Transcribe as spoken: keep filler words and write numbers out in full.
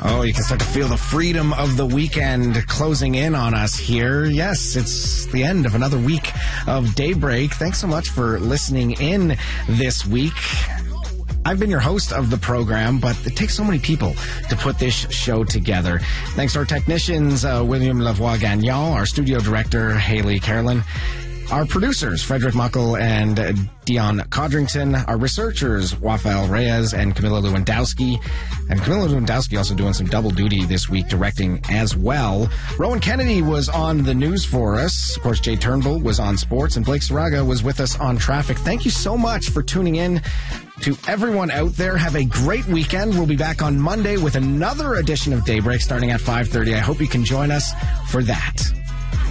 Oh, you can start to feel the freedom of the weekend closing in on us here. Yes, it's the end of another week of Daybreak. Thanks so much for listening in this week. I've been your host of the program, but it takes so many people to put this show together. Thanks to our technicians, uh, William Lavoie-Gagnon, our studio director, Haley Carolyn, our producers, Frederick Muckle and uh, Dion Codrington, our researchers, Rafael Reyes and Camilla Lewandowski. And Camilla Lewandowski also doing some double duty this week, directing as well. Rowan Kennedy was on the news for us. Of course, Jay Turnbull was on sports, and Blake Saraga was with us on traffic. Thank you so much for tuning in. To everyone out there, have a great weekend. We'll be back on Monday with another edition of Daybreak starting at five thirty. I hope you can join us for that.